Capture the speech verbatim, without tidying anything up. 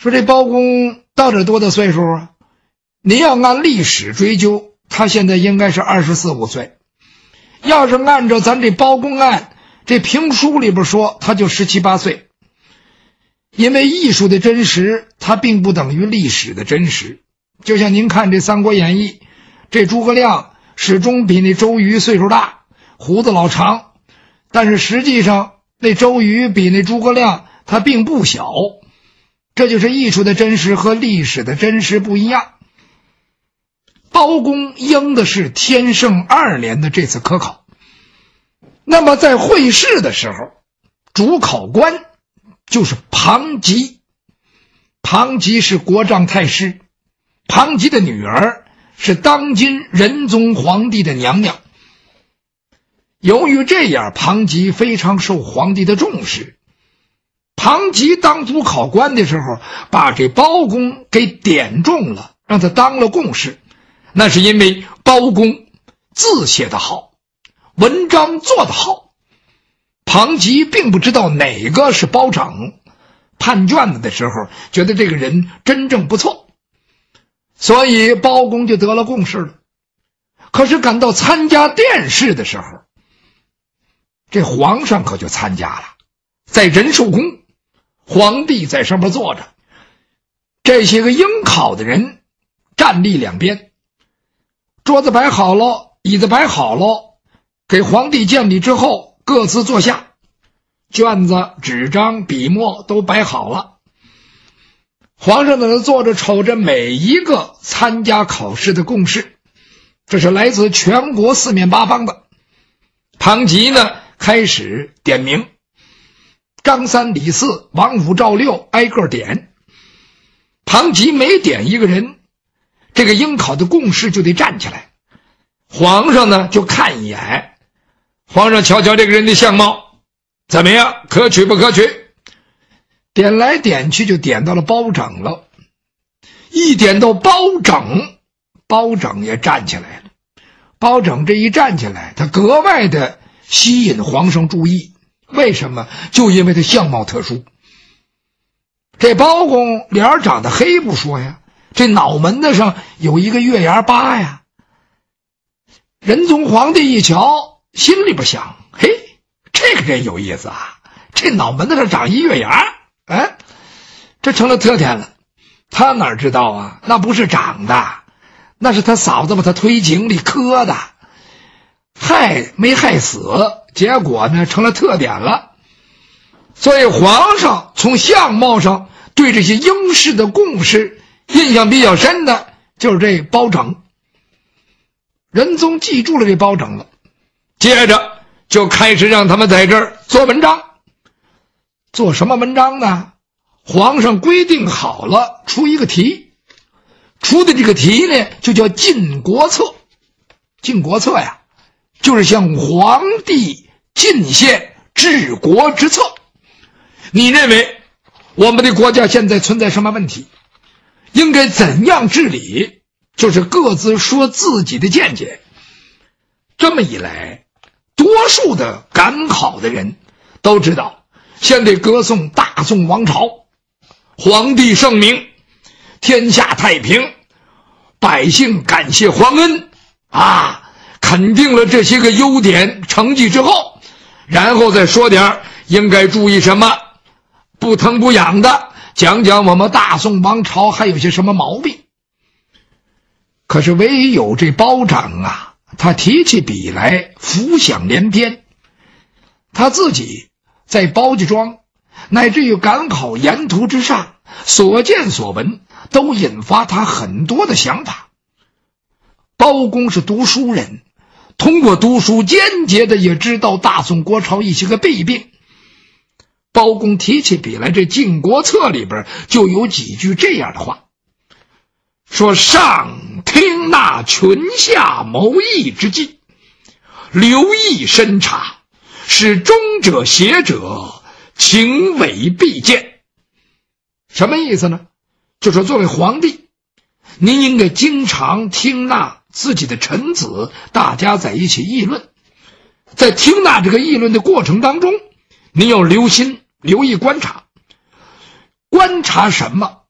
说这包公到底多大岁数啊？您要按历史追究，他现在应该是二十四五岁。要是按照咱这包公案这评书里边说，他就十七八岁。因为艺术的真实，它并不等于历史的真实。就像您看这《三国演义》，这诸葛亮始终比那周瑜岁数大，胡子老长，但是实际上那周瑜比那诸葛亮他并不小。这就是艺术的真实和历史的真实不一样。包公应的是天圣二年的这次科考。那么在会试的时候，主考官就是庞吉。庞吉是国丈太师，庞吉的女儿是当今仁宗皇帝的娘娘。由于这样，庞吉非常受皇帝的重视。庞吉当主考官的时候，把这包公给点中了，让他当了贡士。那是因为包公字写得好，文章做得好。庞吉并不知道哪个是包拯，判卷子的时候觉得这个人真正不错，所以包公就得了贡士了。可是赶到参加殿试的时候，这皇上可就参加了，在仁寿宫，皇帝在上面坐着，这些个应考的人站立两边，桌子摆好了，椅子摆好了，给皇帝见礼之后各自坐下，卷子、纸张、笔墨都摆好了。皇上在那坐着，瞅着每一个参加考试的贡士，这是来自全国四面八方的。庞吉呢开始点名，张三李四王五赵六挨个点。庞吉每点一个人，这个应考的贡士就得站起来，皇上呢就看一眼，皇上瞧瞧这个人的相貌怎么样，可取不可取？点来点去就点到了包拯了。一点到包拯，包拯也站起来了。包拯这一站起来，他格外的吸引皇上注意。为什么？就因为他相貌特殊。这包公脸长得黑不说呀，这脑门子上有一个月牙疤呀。仁宗皇帝一瞧，心里边想，嘿，这个人有意思啊，这脑门子上长一月牙，哎，这成了特点了。他哪知道啊，那不是长的，那是他嫂子把他推井里磕的，害没害死，结果呢成了特点了。所以皇上从相貌上对这些应试的贡士印象比较深的就是这包拯。仁宗记住了这包拯了，接着就开始让他们在这儿做文章。做什么文章呢？皇上规定好了，出一个题，出的这个题呢就叫晋国策。晋国策呀，就是向皇帝进献治国之策。你认为我们的国家现在存在什么问题，应该怎样治理，就是各自说自己的见解。这么一来，多数的赶考的人都知道，先得歌颂大宋王朝，皇帝圣明，天下太平，百姓感谢皇恩啊，肯定了这些个优点成绩之后，然后再说点应该注意什么，不疼不痒的讲讲我们大宋王朝还有些什么毛病。可是唯有这包拯啊，他提起笔来浮想联翩。他自己在包家庄乃至于赶考沿途之上所见所闻，都引发他很多的想法。包公是读书人，通过读书间接的也知道大宋国朝一些个弊病。包公提起笔来，这《晋国策》里边就有几句这样的话，说上听纳群下谋议之计，留意深察，使忠者邪者情伪必见。什么意思呢？就说作为皇帝，您应该经常听纳自己的臣子，大家在一起议论。在听纳这个议论的过程当中，您要留心留意观察。观察什么？